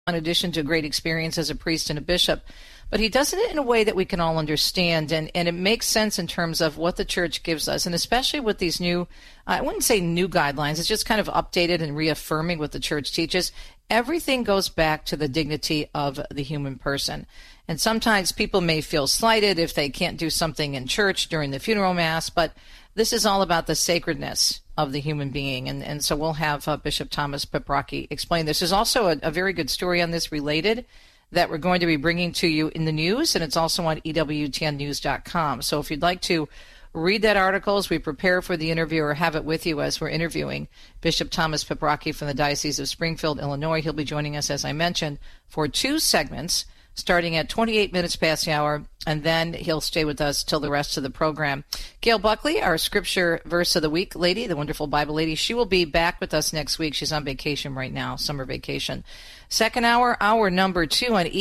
in addition to great experience as a priest and a bishop. But he does it in a way that we can all understand, and it makes sense in terms of what the church gives us, and especially with these new, I wouldn't say new guidelines, it's just kind of updated and reaffirming what the church teaches. Everything goes back to the dignity of the human person. And sometimes people may feel slighted if they can't do something in church during the funeral mass, but this is all about the sacredness of the human being. And so we'll have Bishop Thomas Peprocki explain this. There's also a very good story on this related that we're going to be bringing to you in the news, and it's also on EWTNnews.com. So if you'd like to read that article as we prepare for the interview or have it with you as we're interviewing Bishop Thomas Peprocki from the Diocese of Springfield, Illinois, he'll be joining us, as I mentioned, for 2 segments starting at 28 minutes past the hour, and then he'll stay with us till the rest of the program. Gail Buckley, our scripture verse of the week lady, the wonderful Bible lady, she will be back with us next week. She's on vacation right now, summer vacation. Second hour, hour number 2 on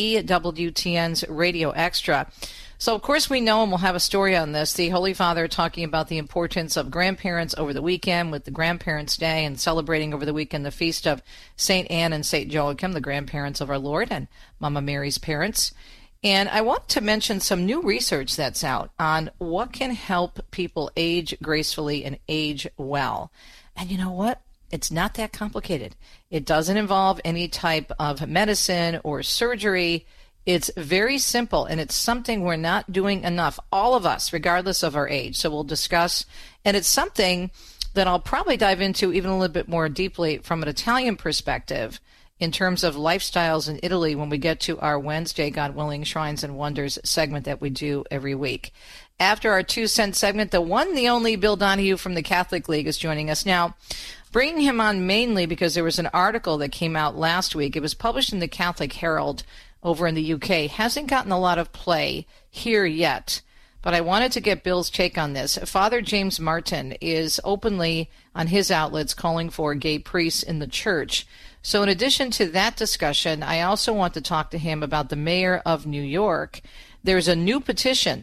EWTN's Radio Extra. So, of course, we know, and we'll have a story on this, the Holy Father talking about the importance of grandparents over the weekend with the Grandparents' Day and celebrating over the weekend the feast of St. Anne and St. Joachim, the grandparents of our Lord, and Mama Mary's parents. And I want to mention some new research that's out on what can help people age gracefully and age well. And you know what? It's not that complicated. It doesn't involve any type of medicine or surgery. It's very simple, and it's something we're not doing enough, all of us, regardless of our age. So we'll discuss, and it's something that I'll probably dive into even a little bit more deeply from an Italian perspective in terms of lifestyles in Italy when we get to our Wednesday, God willing, Shrines and Wonders segment that we do every week. After our 2-cent segment, the one, the only Bill Donahue from the Catholic League is joining us now. Bringing him on mainly because there was an article that came out last week. It was published in the Catholic Herald over in the UK. Hasn't gotten a lot of play here yet, but I wanted to get Bill's take on this. Father James Martin is openly on his outlets calling for gay priests in the church. So in addition to that discussion, I also want to talk to him about the mayor of New York. There's a new petition,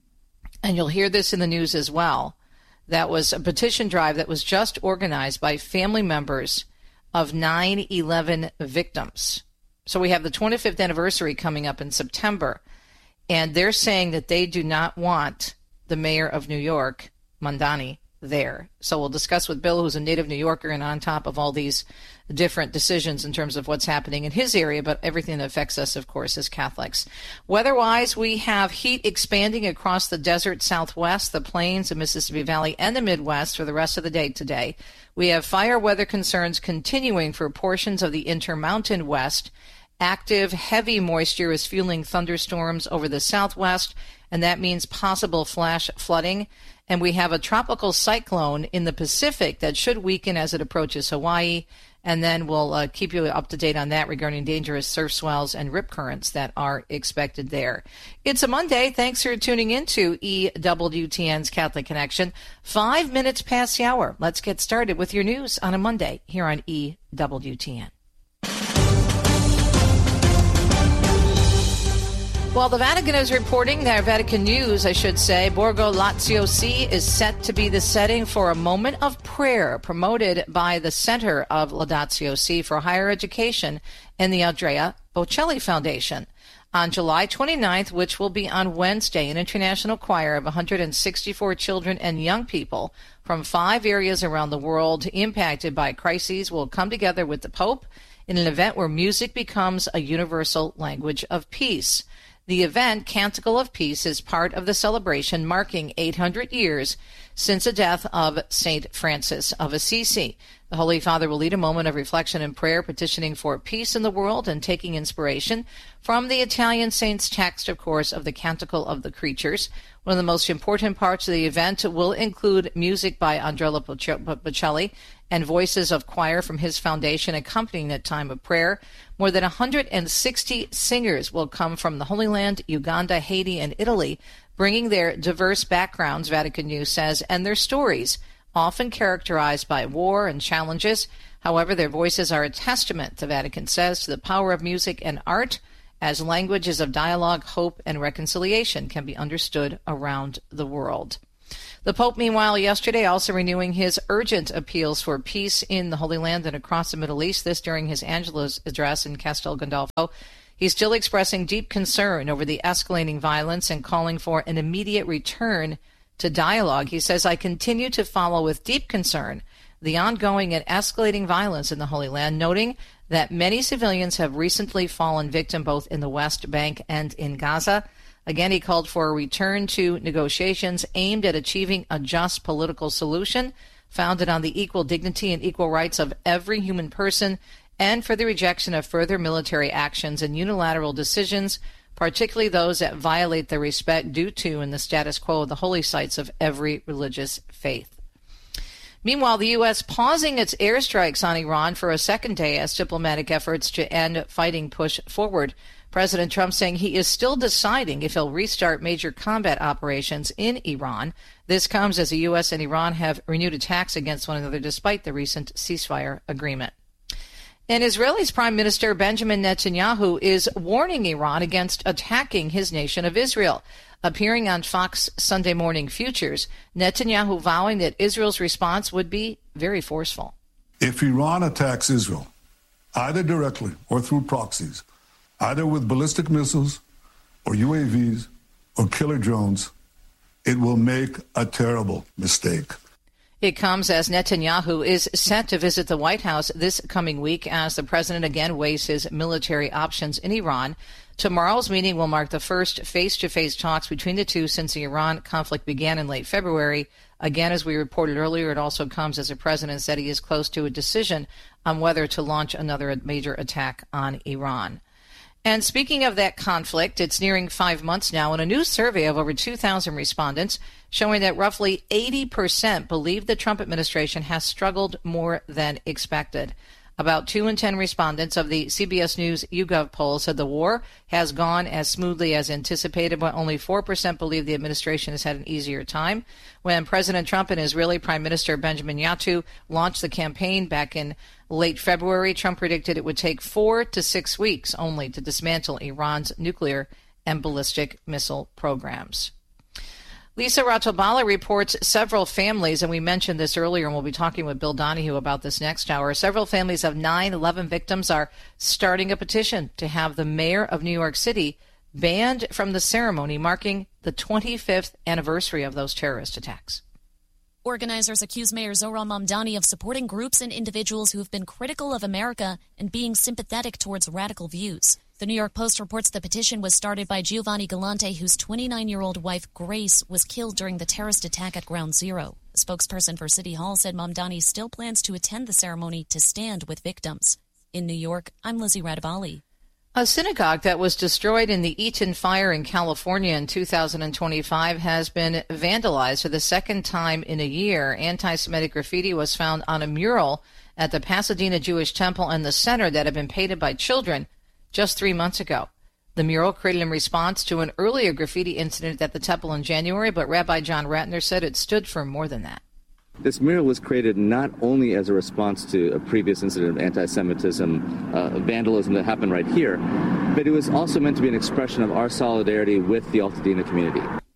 and you'll hear this in the news as well. That was a petition drive that was just organized by family members of 9/11 victims. So we have the 25th anniversary coming up in September, and they're saying that they do not want the mayor of New York, Mondani, there. So we'll discuss with Bill, who's a native New Yorker and on top of all these different decisions in terms of what's happening in his area, but everything that affects us, of course, as Catholics. Weather-wise, we have heat expanding across the desert Southwest, the plains, the Mississippi Valley, and the Midwest for the rest of the day today. We have fire weather concerns continuing for portions of the Intermountain West. Active, heavy moisture is fueling thunderstorms over the Southwest, and that means possible flash flooding. And we have a tropical cyclone in the Pacific that should weaken as it approaches Hawaii. And then we'll keep you up to date on that regarding dangerous surf swells and rip currents that are expected there. It's a Monday. Thanks for tuning in to EWTN's Catholic Connection. 5 minutes past the hour. Let's get started with your news on a Monday here on EWTN. Well, the Vatican is reporting, their Vatican News, I should say, Borgo Lazio C is set to be the setting for a moment of prayer promoted by the Center of Laudatio Si for Higher Education and the Andrea Bocelli Foundation. On July 29th, which will be on Wednesday, an international choir of 164 children and young people from 5 areas around the world impacted by crises will come together with the Pope in an event where music becomes a universal language of peace. The event, Canticle of Peace, is part of the celebration marking 800 years since the death of St. Francis of Assisi. The Holy Father will lead a moment of reflection and prayer, petitioning for peace in the world and taking inspiration from the Italian saint's text, of course, of the Canticle of the Creatures. One of the most important parts of the event will include music by Andrea Bocelli and voices of choir from his foundation accompanying that time of prayer. More than 160 singers will come from the Holy Land, Uganda, Haiti, and Italy, bringing their diverse backgrounds, Vatican News says, and their stories, often characterized by war and challenges. However, their voices are a testament, the Vatican says, to the power of music and art as languages of dialogue, hope, and reconciliation can be understood around the world. The Pope, meanwhile, yesterday also renewing his urgent appeals for peace in the Holy Land and across the Middle East, this during his Angelus address in Castel Gandolfo. He's still expressing deep concern over the escalating violence and calling for an immediate return to dialogue. He says, I continue to follow with deep concern the ongoing and escalating violence in the Holy Land, noting that many civilians have recently fallen victim both in the West Bank and in Gaza. Again, he called for a return to negotiations aimed at achieving a just political solution founded on the equal dignity and equal rights of every human person, and for the rejection of further military actions and unilateral decisions, particularly those that violate the respect due to and the status quo of the holy sites of every religious faith. Meanwhile, the U.S. pausing its airstrikes on Iran for a second day as diplomatic efforts to end fighting push forward. President Trump saying he is still deciding if he'll restart major combat operations in Iran. This comes as the U.S. and Iran have renewed attacks against one another despite the recent ceasefire agreement. And Israel's Prime Minister Benjamin Netanyahu is warning Iran against attacking his nation of Israel. Appearing on Fox Sunday Morning Futures, Netanyahu vowing that Israel's response would be very forceful. If Iran attacks Israel, either directly or through proxies, either with ballistic missiles or UAVs or killer drones, it will make a terrible mistake. It comes as Netanyahu is set to visit the White House this coming week as the president again weighs his military options in Iran. Tomorrow's meeting will mark the first face-to-face talks between the two since the Iran conflict began in late February. Again, as we reported earlier, it also comes as the president said he is close to a decision on whether to launch another major attack on Iran. And speaking of that conflict, it's nearing 5 months now, and a new survey of over 2,000 respondents showing that roughly 80% believe the Trump administration has struggled more than expected. About 2 in 10 respondents of the CBS News YouGov poll said the war has gone as smoothly as anticipated, but only 4% believe the administration has had an easier time. When President Trump and Israeli Prime Minister Benjamin Netanyahu launched the campaign back in late February, Trump predicted it would take 4 to 6 weeks only to dismantle Iran's nuclear and ballistic missile programs. Lisa Ratobala reports several families, and we mentioned this earlier, and we'll be talking with Bill Donahue about this next hour. Several families of 9/11 victims are starting a petition to have the mayor of New York City banned from the ceremony marking the 25th anniversary of those terrorist attacks. Organizers accuse Mayor Zohran Mamdani of supporting groups and individuals who have been critical of America and being sympathetic towards radical views. The New York Post reports the petition was started by Giovanni Galante, whose 29-year-old wife, Grace, was killed during the terrorist attack at Ground Zero. A spokesperson for City Hall said Mamdani still plans to attend the ceremony to stand with victims. In New York, I'm Lizzie Radavali. A synagogue that was destroyed in the Eaton fire in California in 2025 has been vandalized for the second time in a year. Anti-Semitic graffiti was found on a mural at the Pasadena Jewish Temple in the center that had been painted by children just 3 months ago. The mural created in response to an earlier graffiti incident at the temple in January, but Rabbi John Ratner said it stood for more than that. This mural was created not only as a response to a previous incident of anti-Semitism, vandalism that happened right here, but it was also meant to be an expression of our solidarity with the Altadena community.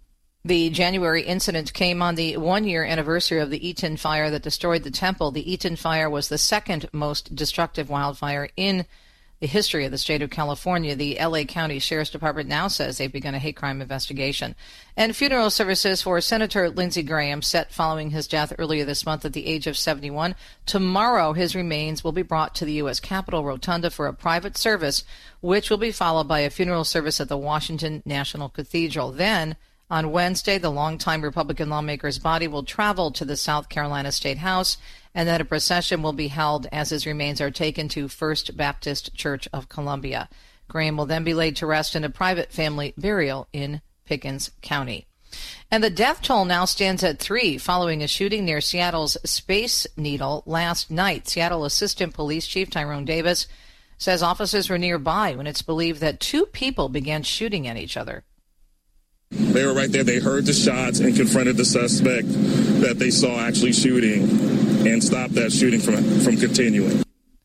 The January incident came on the one-year anniversary of the Eaton fire that destroyed the temple. The Eaton fire was the second most destructive wildfire in the history of the state of California. The L.A. County Sheriff's Department now says they've begun a hate crime investigation. And funeral services for Senator Lindsey Graham set following his death earlier this month at the age of 71. Tomorrow, his remains will be brought to the U.S. Capitol Rotunda for a private service, which will be followed by a funeral service at the Washington National Cathedral. Then, on Wednesday, the longtime Republican lawmaker's body will travel to the South Carolina State House, and then a procession will be held as his remains are taken to First Baptist Church of Columbia. Graham will then be laid to rest in a private family burial in Pickens County. And the death toll now stands at 3 following a shooting near Seattle's Space Needle last night. Seattle Assistant Police Chief Tyrone Davis says officers were nearby when it's believed that 2 people began shooting at each other. They were right there. They heard the shots and confronted the suspect that they saw actually shooting and stopped that shooting from continuing.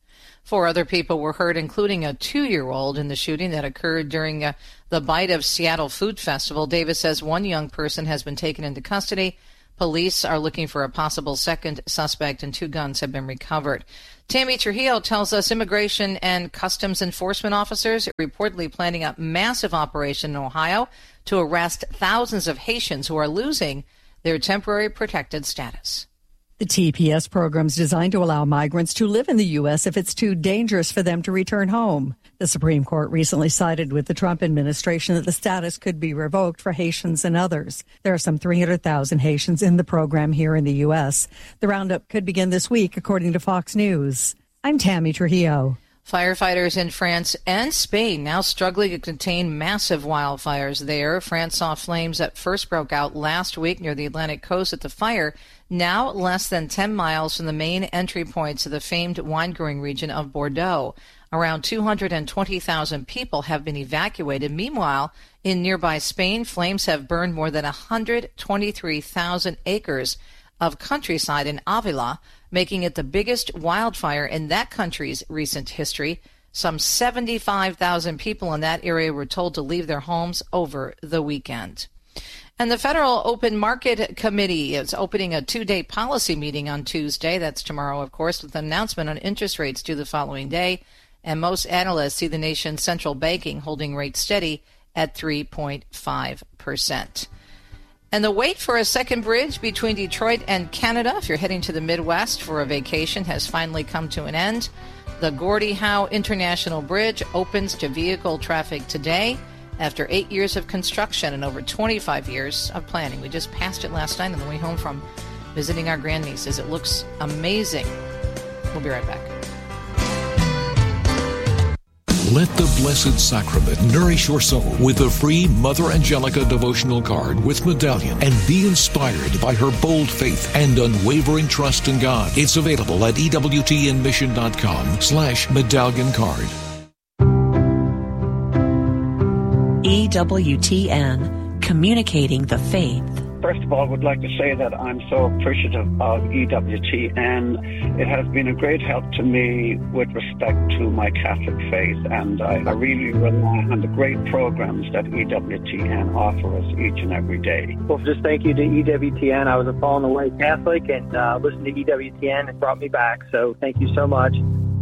4 other people were hurt, including a 2-year-old in the shooting that occurred during the Bite of Seattle Food Festival. Davis says 1 young person has been taken into custody. Police are looking for a possible second suspect, and 2 guns have been recovered. Tammy Trujillo tells us immigration and customs enforcement officers are reportedly planning a massive operation in Ohio to arrest thousands of Haitians who are losing their temporary protected status. The TPS program is designed to allow migrants to live in the U.S. if it's too dangerous for them to return home. The Supreme Court recently sided with the Trump administration that the status could be revoked for Haitians and others. There are some 300,000 Haitians in the program here in the U.S. The roundup could begin this week, according to Fox News. I'm Tammy Trujillo. Firefighters in France and Spain now struggling to contain massive wildfires there. France saw flames that first broke out last week near the Atlantic coast, at the fire now less than 10 miles from the main entry points of the famed wine-growing region of Bordeaux. Around 220,000 people have been evacuated. Meanwhile, in nearby Spain, flames have burned more than 123,000 acres of countryside in Avila, making it the biggest wildfire in that country's recent history. Some 75,000 people in that area were told to leave their homes over the weekend. And the Federal Open Market Committee is opening a 2-day policy meeting on Tuesday. That's tomorrow, of course, with an announcement on interest rates due the following day. And most analysts see the nation's central banking holding rates steady at 3.5%. And the wait for a second bridge between Detroit and Canada, if you're heading to the Midwest for a vacation, has finally come to an end. The Gordie Howe International Bridge opens to vehicle traffic today after 8 years of construction and over 25 years of planning. We just passed it last night on the way home from visiting our grandnieces. It looks amazing. We'll be right back. Let the Blessed Sacrament nourish your soul with a free Mother Angelica devotional card with medallion, and be inspired by her bold faith and unwavering trust in God. It's available at EWTNmission.com/medallion card. EWTN, communicating the faith. First of all, I would like to say that I'm so appreciative of EWTN. It has been a great help to me with respect to my Catholic faith, and I really rely on the great programs that EWTN offer us each and every day. Well, just thank you to EWTN. I was a fallen away Catholic, and listening to EWTN and brought me back, so thank you so much.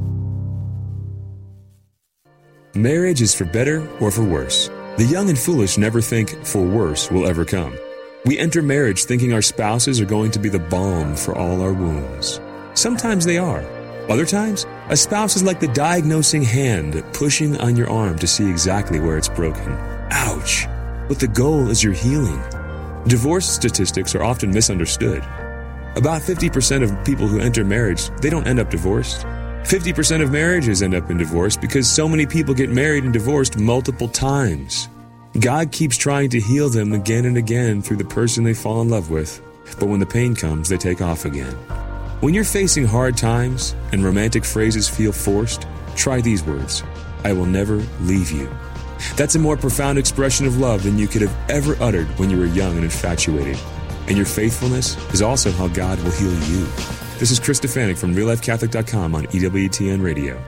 Marriage is for better or for worse. The young and foolish never think for worse will ever come. We enter marriage thinking our spouses are going to be the balm for all our wounds. Sometimes they are. Other times, a spouse is like the diagnosing hand pushing on your arm to see exactly where it's broken. Ouch! But the goal is your healing. Divorce statistics are often misunderstood. About 50% of people who enter marriage, they don't end up divorced. 50% of marriages end up in divorce because so many people get married and divorced multiple times. God keeps trying to heal them again and again through the person they fall in love with, but when the pain comes, they take off again. When you're facing hard times and romantic phrases feel forced, try these words: I will never leave you. That's a more profound expression of love than you could have ever uttered when you were young and infatuated. And your faithfulness is also how God will heal you. This is Chris Stefanik from RealLifeCatholic.com on EWTN Radio.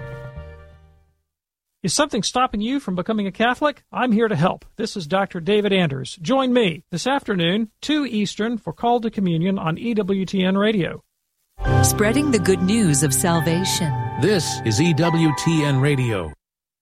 Is something stopping you from becoming a Catholic? I'm here to help. This is Dr. David Anders. Join me this afternoon, 2 Eastern, for Call to Communion on EWTN Radio. Spreading the good news of salvation. This is EWTN Radio.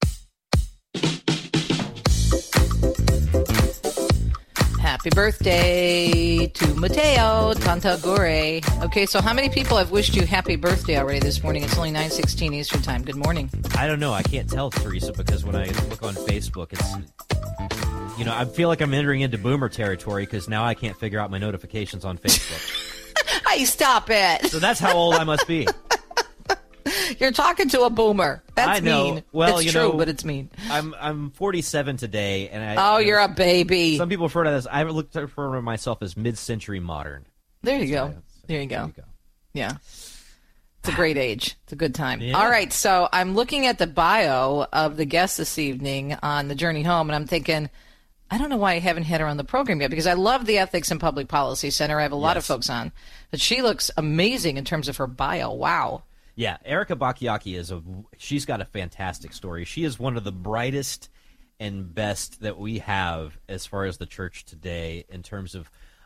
Happy birthday to Mateo Tantagore. Okay, so how many people have wished you happy birthday already this morning? It's only 9:16 Eastern Time. Good morning. I don't know. I can't tell, Teresa, because when I look on Facebook, it's, I feel like I'm entering into boomer territory because now I can't figure out my notifications on Facebook. Hey, stop it. So that's how old I must be. You're talking to a boomer. That's I know. mean. Well, it's true, but it's mean. I'm 47 today, and you're a baby. Some people refer to this. I refer to myself as mid-century modern. There you go. There you go. Yeah, it's a great age. It's a good time. Yeah. All right, so I'm looking at the bio of the guest this evening on the journey home, and I'm thinking, I don't know why I haven't had her on the program yet, because I love the Ethics and Public Policy Center. I have a lot of folks on, but she looks amazing in terms of her bio. Wow. Yeah, Erica Bachiochi she's got a fantastic story. She is one of the brightest and best that we have as far as the church today in terms of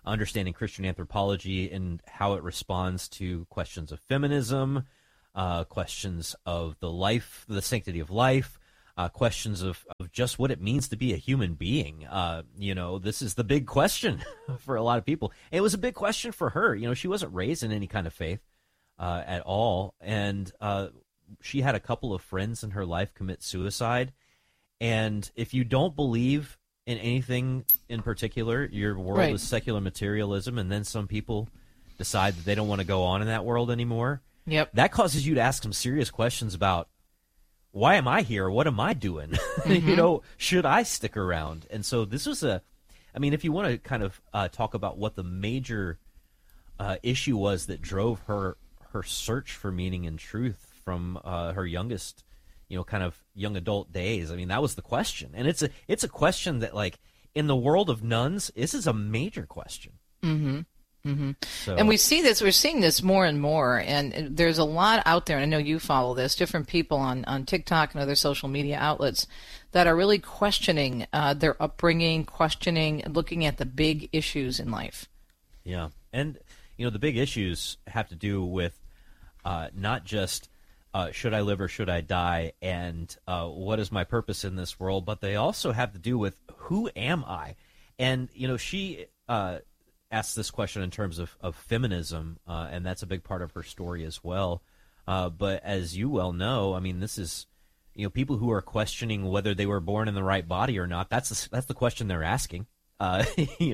understanding Christian anthropology and how it responds to questions of feminism, questions of the sanctity of life, questions of just what it means to be a human being. This is the big question for a lot of people. And it was a big question for her. She wasn't raised in any kind of faith at all. And she had a couple of friends in her life commit suicide. And if you don't believe in anything in particular, your world is secular materialism, and then some people decide that they don't want to go on in that world anymore. Yep. That causes you to ask some serious questions about, why am I here? What am I doing? Mm-hmm. Should I stick around? And so this was if you want to kind of talk about what the major issue was that drove her search for meaning and truth from her youngest, kind of young adult days. I mean, that was the question. And it's a question that, like, in the world of nuns, this is a major question. Mm-hmm. Mm-hmm. So, and we're seeing this more and more, and there's a lot out there, and I know you follow this, different people on TikTok and other social media outlets that are really questioning their upbringing, looking at the big issues in life. Yeah. And, the big issues have to do with not just should I live or should I die, and what is my purpose in this world, but they also have to do with who am I? And, she asked this question in terms of feminism, and that's a big part of her story as well. But as you well know, I mean, this is, people who are questioning whether they were born in the right body or not. That's the question they're asking. We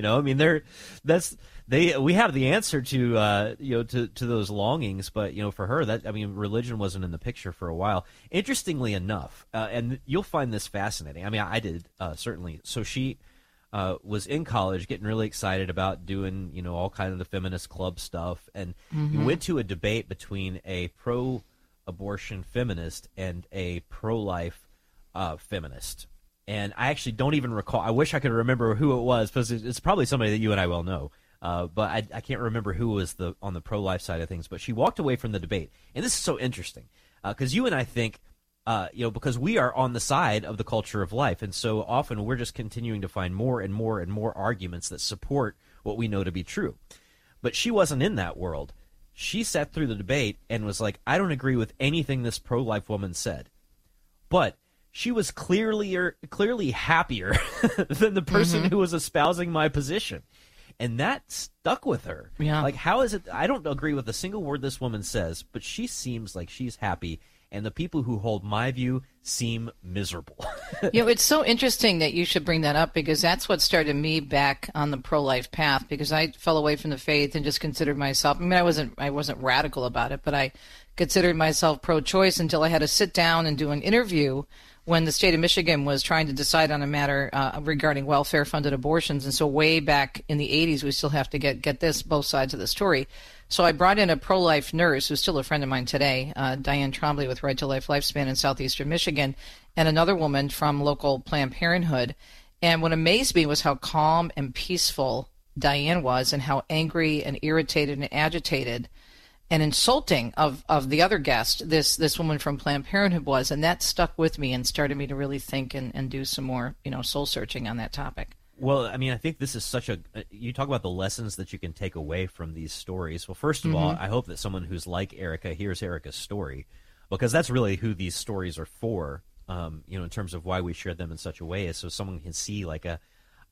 have the answer to those longings, but for her, religion wasn't in the picture for a while. Interestingly enough, and you'll find this fascinating. I mean, I did certainly. So she was in college, getting really excited about doing all kinds of the feminist club stuff, and went to a debate between a pro-abortion feminist and a pro-life feminist. And I actually don't even recall. I wish I could remember who it was, because it's probably somebody that you and I well know. But I can't remember who was on the pro-life side of things. But she walked away from the debate. And this is so interesting, because you and I think, because we are on the side of the culture of life. And so often we're just continuing to find more and more and more arguments that support what we know to be true. But she wasn't in that world. She sat through the debate and was like, I don't agree with anything this pro-life woman said. But she was clearly happier than the person who was espousing my position. And that stuck with her. Yeah. Like, how is it? I don't agree with a single word this woman says, but she seems like she's happy. And the people who hold my view seem miserable. It's so interesting that you should bring that up, because that's what started me back on the pro-life path, because I fell away from the faith and just considered myself, I wasn't radical about it, but I considered myself pro-choice until I had to sit down and do an interview when the state of Michigan was trying to decide on a matter regarding welfare-funded abortions. And so way back in the 80s, we still have to get this, both sides of the story. So I brought in a pro-life nurse who's still a friend of mine today, Diane Trombley with Right to Life Lifespan in southeastern Michigan, and another woman from local Planned Parenthood. And what amazed me was how calm and peaceful Diane was, and how angry and irritated and agitated and insulting of the other guest this woman from Planned Parenthood was. And that stuck with me and started me to really think and do some more soul searching on that topic. Well, I mean, I think this is you talk about the lessons that you can take away from these stories. Well, first of all, I hope that someone who's like Erica hears Erica's story, because that's really who these stories are for, in terms of why we share them in such a way, is so someone can see like a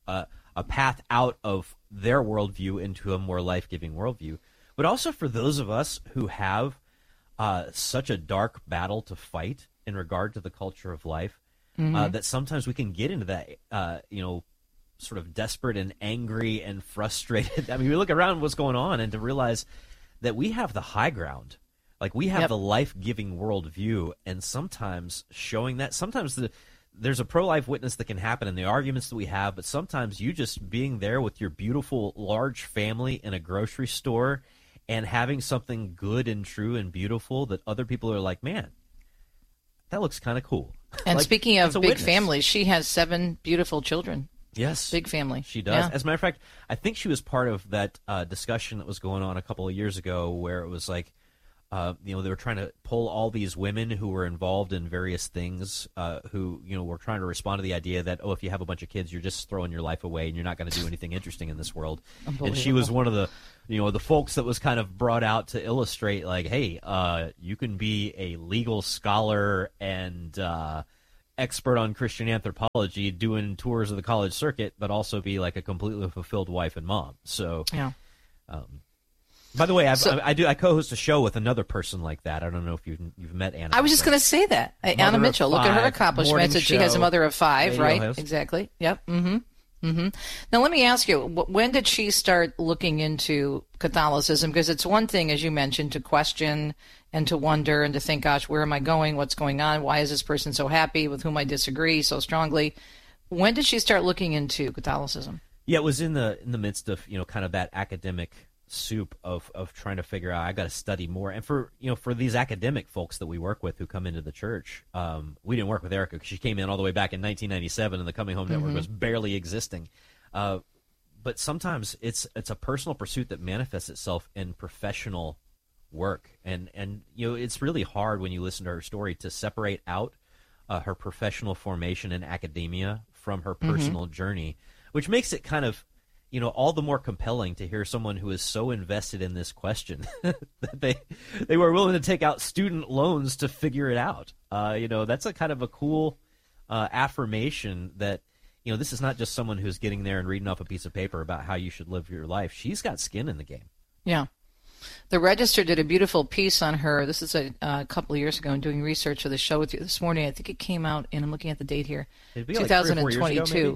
path out of their worldview into a more life-giving worldview. But also for those of us who have such a dark battle to fight in regard to the culture of life, that sometimes we can get into that, sort of desperate and angry and frustrated. I mean, we look around what's going on and to realize that we have the high ground. Like, we have the life-giving worldview, and sometimes showing that, sometimes there's a pro-life witness that can happen in the arguments that we have, but sometimes you just being there with your beautiful, large family in a grocery store and having something good and true and beautiful that other people are like, man, that looks kind of cool. And like, speaking of big witness. Families, she has 7 beautiful children. Yes. Big family. She does. Yeah. As a matter of fact, I think she was part of that discussion that was going on a couple of years ago where it was like, they were trying to pull all these women who were involved in various things, who were trying to respond to the idea that, if you have a bunch of kids, you're just throwing your life away and you're not going to do anything interesting in this world. And she was one of the the folks that was kind of brought out to illustrate, like, hey, you can be a legal scholar and expert on Christian anthropology doing tours of the college circuit, but also be like a completely fulfilled wife and mom. So yeah. By the way, I co-host a show with another person like that. I don't know if you've met Anna. I was just going to say that. Anna Mitchell. Look at her accomplishments. And she has a mother of 5, right? Host. Exactly. Yep. Mm-hmm. Mm-hmm. Now, let me ask you, when did she start looking into Catholicism? Because it's one thing, as you mentioned, to question and to wonder and to think, gosh, where am I going? What's going on? Why is this person so happy with whom I disagree so strongly? When did she start looking into Catholicism? Yeah, it was in the midst of, kind of that academic soup of trying to figure out, I got to study more. And for these academic folks that we work with who come into the church, we didn't work with Erica because she came in all the way back in 1997 and the Coming Home Network was barely existing. But sometimes it's a personal pursuit that manifests itself in professional work. And it's really hard when you listen to her story to separate out her professional formation in academia from her personal journey, which makes it kind of all the more compelling to hear someone who is so invested in this question that they were willing to take out student loans to figure it out. That's a kind of a cool affirmation that, this is not just someone who's getting there and reading off a piece of paper about how you should live your life. She's got skin in the game. Yeah. The Register did a beautiful piece on her. This is a couple of years ago, and doing research for the show with you this morning. I think it came out, and I'm looking at the date here, 2022.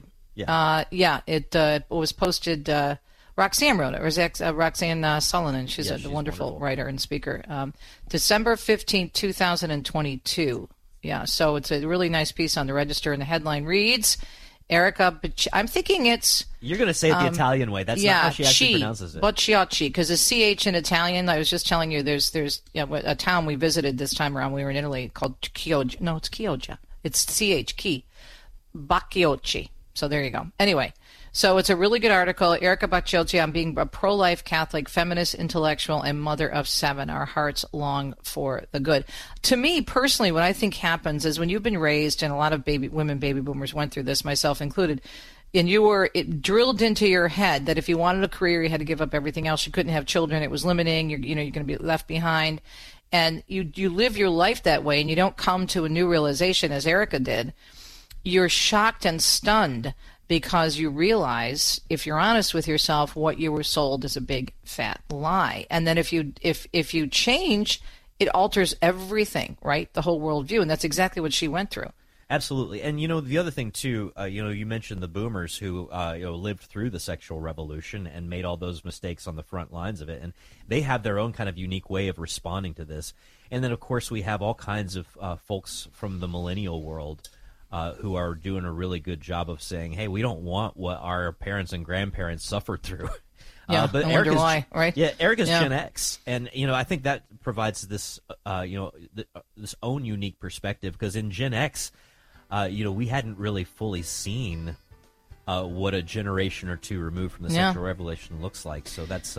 It was posted. Roxanne wrote it, or Roxanne Sullivan. She's a wonderful writer and speaker. December 15th, 2022. Yeah, so it's a really nice piece on the Register, and the headline reads, Erica, I'm thinking it's... You're going to say it the Italian way. That's not how she actually pronounces it. Bocciocchi, because the CH in Italian, I was just telling you, there's a town we visited this time around. We were in Italy called Chioggia. No, it's Chioggia. It's CH, Chi. Bocciocchi. So there you go. Anyway, so it's a really good article. Erica Bocciocchi on being a pro-life Catholic, feminist, intellectual, and mother of 7. Our hearts long for the good. To me, personally, what I think happens is when you've been raised, and a lot of baby boomers went through this, myself included, and it drilled into your head that if you wanted a career, you had to give up everything else. You couldn't have children. It was limiting. You're going to be left behind. And you live your life that way, and you don't come to a new realization, as Erica did. You're shocked and stunned because you realize, if you're honest with yourself, what you were sold is a big fat lie. And then if you change, it alters everything, right? The whole worldview, and that's exactly what she went through. Absolutely. And the other thing too, you mentioned the boomers who lived through the sexual revolution and made all those mistakes on the front lines of it, and they have their own kind of unique way of responding to this. And then of course we have all kinds of folks from the millennial world who are doing a really good job of saying, hey, we don't want what our parents and grandparents suffered through. Yeah, but I wonder why, right? Yeah, Erica's Gen X, and I think that provides this this own unique perspective, because in Gen X, we hadn't really fully seen what a generation or two removed from the sexual revolution looks like. So that's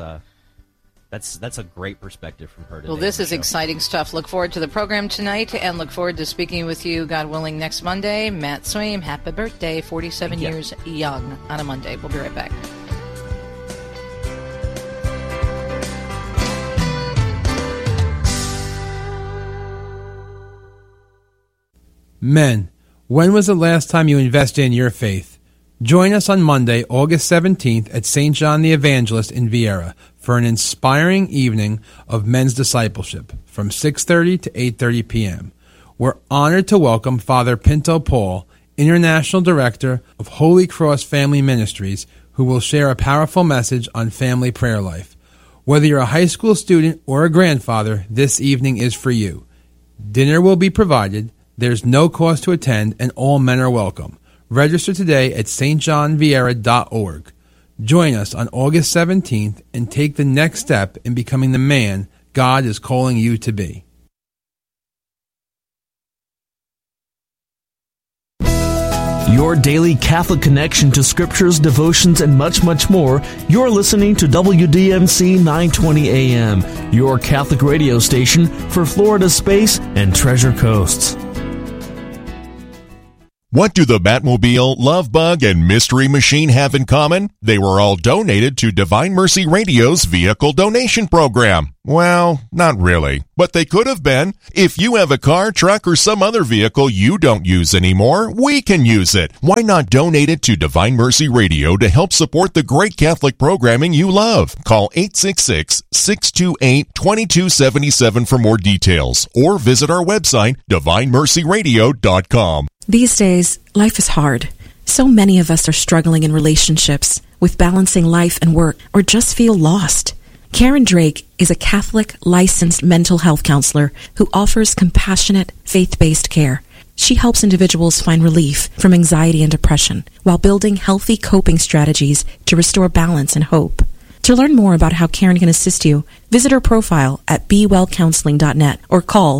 a great perspective from her today. Well, this is exciting stuff. Look forward to the program tonight, and look forward to speaking with you, God willing, next Monday. Matt Swaim, happy birthday, 47 years young on a Monday. We'll be right back. Men, when was the last time you invested in your faith? Join us on Monday, August 17th at St. John the Evangelist in Viera for an inspiring evening of men's discipleship from 6:30 to 8:30 p.m. We're honored to welcome Father Pinto Paul, International Director of Holy Cross Family Ministries, who will share a powerful message on family prayer life. Whether you're a high school student or a grandfather, this evening is for you. Dinner will be provided. There's no cost to attend, and all men are welcome. Register today at stjohnviera.org. Join us on August 17th and take the next step in becoming the man God is calling you to be. your daily Catholic connection to scriptures, devotions, and much, much more. You're listening to WDMC 920 AM, your Catholic radio station for Florida Space and Treasure Coasts. What do the Batmobile, Love Bug, and Mystery Machine have in common? They were all donated to Divine Mercy Radio's vehicle donation program. Well, not really, but they could have been. If you have a car, truck, or some other vehicle you don't use anymore, we can use it. Why not donate it to Divine Mercy Radio to help support the great Catholic programming you love? Call 866-628-2277 for more details, or visit our website, divinemercyradio.com. These days, life is hard. So many of us are struggling in relationships, with balancing life and work, or just feel lost. Karen Drake is a Catholic licensed mental health counselor who offers compassionate, faith-based care. She helps individuals find relief from anxiety and depression while building healthy coping strategies to restore balance and hope. To learn more about how Karen can assist you, visit her profile at bewellcounseling.net or call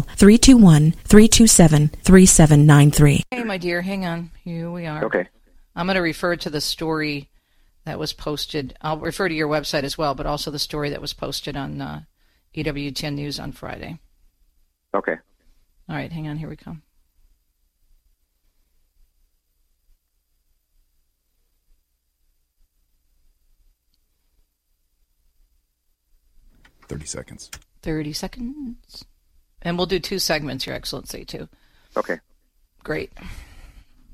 321-327-3793. Hey, my dear, hang on. Here we are. Okay. I'm going to refer to the story that was posted. I'll refer to your website as well, but also the story that was posted on EWTN News on Friday. Okay. All right, hang on. Here we come. $30 seconds. 30 seconds. And we'll do 2 segments, Your Excellency, too. Okay. Great.